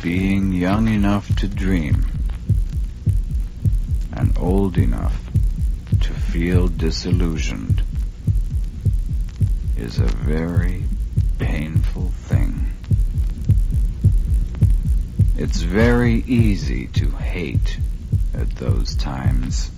being young enough to dream and old enough to feel disillusioned is a very painful thing. It's very easy to hate at those times.